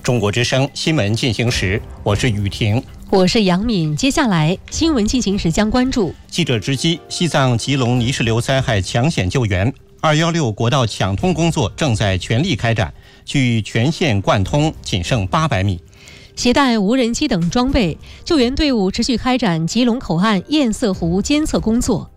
中国之声新闻进行时，我是雨婷， 我是杨敏。接下来新闻进行时将关注记者直击西藏吉隆泥石流灾害抢险救援，216国道抢通工作正在全力开展，距全线贯通仅剩800米。 携带无人机等装备，救援队伍持续开展吉隆口岸堰塞湖监测工作。